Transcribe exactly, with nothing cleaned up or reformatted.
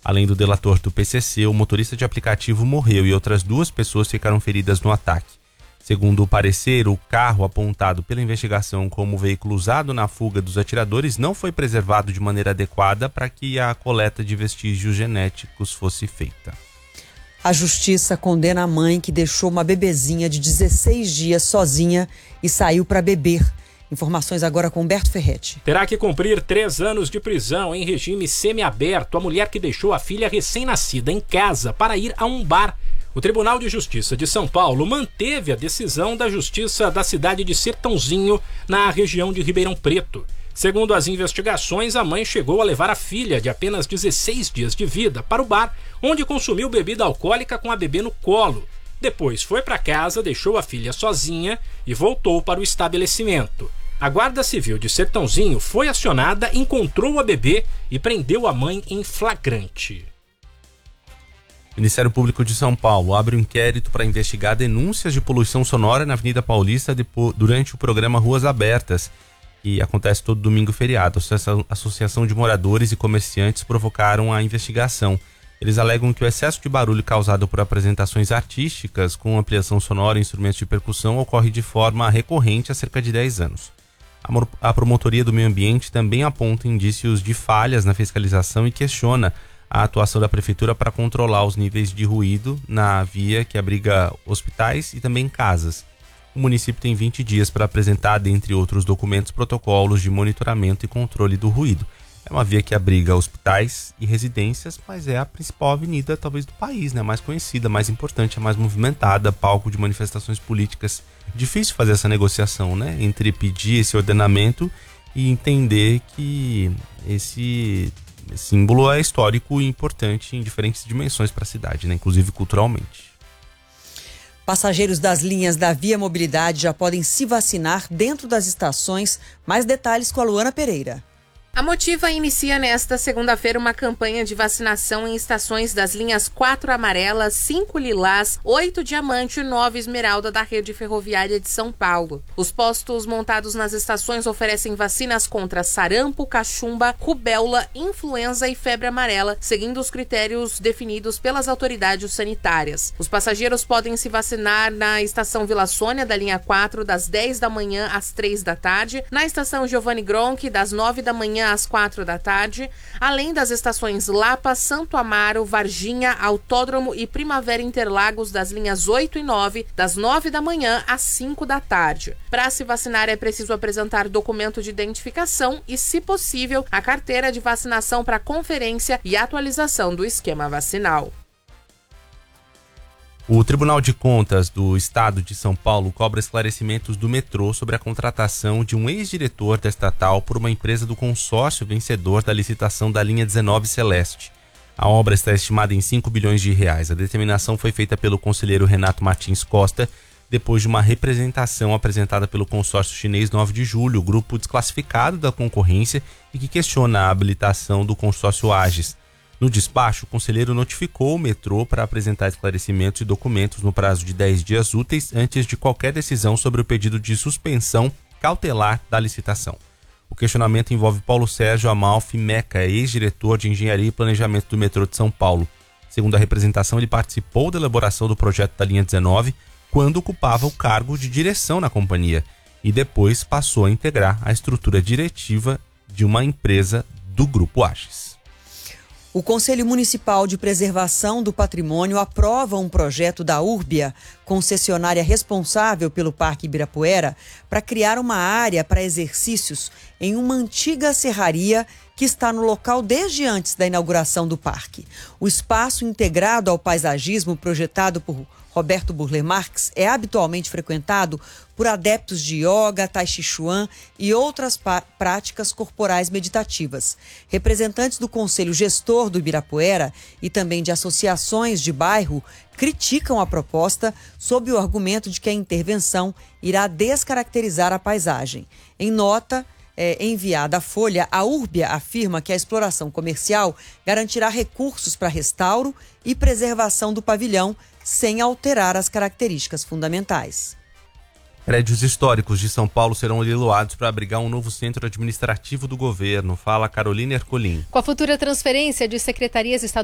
Além do delator do P C C, o motorista de aplicativo morreu e outras duas pessoas ficaram feridas no ataque. Segundo o parecer, o carro apontado pela investigação como veículo usado na fuga dos atiradores não foi preservado de maneira adequada para que a coleta de vestígios genéticos fosse feita. A justiça condena a mãe que deixou uma bebezinha de dezesseis dias sozinha e saiu para beber. Informações agora com Humberto Ferretti. Terá que cumprir três anos de prisão em regime semiaberto a mulher que deixou a filha recém-nascida em casa para ir a um bar. O Tribunal de Justiça de São Paulo manteve a decisão da Justiça da cidade de Sertãozinho, na região de Ribeirão Preto. Segundo as investigações, a mãe chegou a levar a filha de apenas dezesseis dias de vida para o bar, onde consumiu bebida alcoólica com a bebê no colo. Depois foi para casa, deixou a filha sozinha e voltou para o estabelecimento. A Guarda Civil de Sertãozinho foi acionada, encontrou a bebê e prendeu a mãe em flagrante. O Ministério Público de São Paulo abre um inquérito para investigar denúncias de poluição sonora na Avenida Paulista durante o programa Ruas Abertas, que acontece todo domingo feriado. A Associação de Moradores e Comerciantes provocaram a investigação. Eles alegam que o excesso de barulho causado por apresentações artísticas com ampliação sonora e instrumentos de percussão ocorre de forma recorrente há cerca de dez anos. A Promotoria do Meio Ambiente também aponta indícios de falhas na fiscalização e questiona a atuação da Prefeitura para controlar os níveis de ruído na via que abriga hospitais e também casas. O município tem vinte dias para apresentar, dentre outros documentos, protocolos de monitoramento e controle do ruído. É uma via que abriga hospitais e residências, mas é a principal avenida, talvez, do país, né? Mais conhecida, mais importante, a mais movimentada, palco de manifestações políticas. Difícil fazer essa negociação, né? Entre pedir esse ordenamento e entender que esse símbolo é histórico e importante em diferentes dimensões para a cidade, né? Inclusive culturalmente. Passageiros das linhas da Via Mobilidade já podem se vacinar dentro das estações. Mais detalhes com a Luana Pereira. A Motiva inicia nesta segunda-feira uma campanha de vacinação em estações das linhas quatro amarelas, cinco lilás, oito diamante e nove esmeralda da rede ferroviária de São Paulo. Os postos montados nas estações oferecem vacinas contra sarampo, cachumba, rubéola, influenza e febre amarela, seguindo os critérios definidos pelas autoridades sanitárias. Os passageiros podem se vacinar na estação Vila Sônia, da linha quatro, das dez da manhã às três da tarde, na estação Giovanni Gronchi, das nove da manhã às quatro da tarde, além das estações Lapa, Santo Amaro, Varginha, Autódromo e Primavera Interlagos das linhas oito e nove, das nove da manhã às cinco da tarde. Para se vacinar é preciso apresentar documento de identificação e, se possível, a carteira de vacinação para conferência e atualização do esquema vacinal. O Tribunal de Contas do Estado de São Paulo cobra esclarecimentos do metrô sobre a contratação de um ex-diretor da estatal por uma empresa do consórcio vencedor da licitação da linha dezenove Celeste. A obra está estimada em cinco bilhões de reais. A determinação foi feita pelo conselheiro Renato Martins Costa, depois de uma representação apresentada pelo consórcio chinês nove de julho, grupo desclassificado da concorrência e que questiona a habilitação do consórcio Agis. No despacho, o conselheiro notificou o metrô para apresentar esclarecimentos e documentos no prazo de dez dias úteis antes de qualquer decisão sobre o pedido de suspensão cautelar da licitação. O questionamento envolve Paulo Sérgio Amalfi Meca, ex-diretor de Engenharia e Planejamento do metrô de São Paulo. Segundo a representação, ele participou da elaboração do projeto da linha dezenove quando ocupava o cargo de direção na companhia e depois passou a integrar a estrutura diretiva de uma empresa do Grupo Agis. O Conselho Municipal de Preservação do Patrimônio aprova um projeto da Urbia, concessionária responsável pelo Parque Ibirapuera, para criar uma área para exercícios em uma antiga serraria que está no local desde antes da inauguração do parque. O espaço integrado ao paisagismo projetado por Roberto Burle Marx é habitualmente frequentado por adeptos de yoga, tai chi chuan e outras práticas corporais meditativas. Representantes do Conselho Gestor do Ibirapuera e também de associações de bairro criticam a proposta sob o argumento de que a intervenção irá descaracterizar a paisagem. Em nota é, enviada à Folha, a Urbia afirma que a exploração comercial garantirá recursos para restauro e preservação do pavilhão sem alterar as características fundamentais. Prédios históricos de São Paulo serão leiloados para abrigar um novo centro administrativo do governo. Fala Carolina Ercolim. Com a futura transferência de secretarias estaduais